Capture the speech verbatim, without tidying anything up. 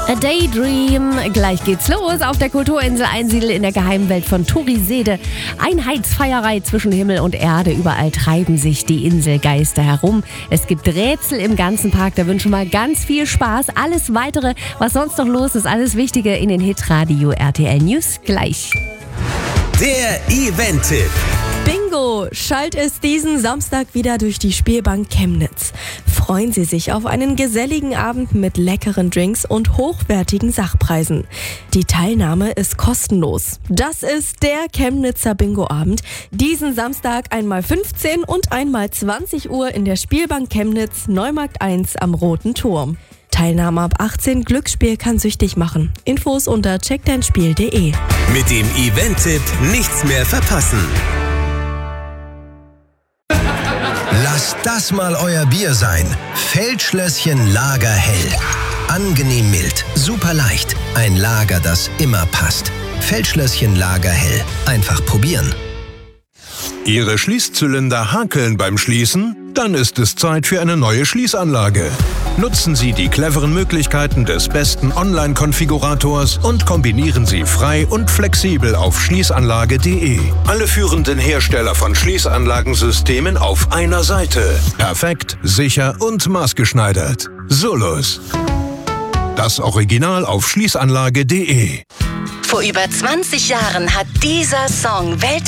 A Daydream. Gleich geht's los auf der Kulturinsel Einsiedel in der geheimen Welt von Turisede. Einheitsfeierei zwischen Himmel und Erde. Überall treiben sich die Inselgeister herum. Es gibt Rätsel im ganzen Park. Da wünschen wir ganz viel Spaß. Alles Weitere, was sonst noch los ist, alles Wichtige in den Hitradio R T L News gleich. Der Event-Tipp. Bingo! Schallt es diesen Samstag wieder durch die Spielbank Chemnitz. Freuen Sie sich auf einen geselligen Abend mit leckeren Drinks und hochwertigen Sachpreisen. Die Teilnahme ist kostenlos. Das ist der Chemnitzer Bingo-Abend. Diesen Samstag einmal fünfzehn und einmal zwanzig Uhr in der Spielbank Chemnitz, Neumarkt eins am Roten Turm. Teilnahme ab achtzehn, Glücksspiel kann süchtig machen. Infos unter check dein spiel punkt de. Mit dem Event-Tipp nichts mehr verpassen. Lasst das mal euer Bier sein. Feldschlösschen Lager hell. Angenehm mild, super leicht. Ein Lager, das immer passt. Feldschlösschen Lager hell. Einfach probieren. Ihre Schließzylinder hakeln beim Schließen? Dann ist es Zeit für eine neue Schließanlage. Nutzen Sie die cleveren Möglichkeiten des besten Online-Konfigurators und kombinieren Sie frei und flexibel auf schließanlage punkt de. Alle führenden Hersteller von Schließanlagensystemen auf einer Seite. Perfekt, sicher und maßgeschneidert. Solus. Das Original auf schließanlage punkt de. Vor über zwanzig Jahren hat dieser Song Welt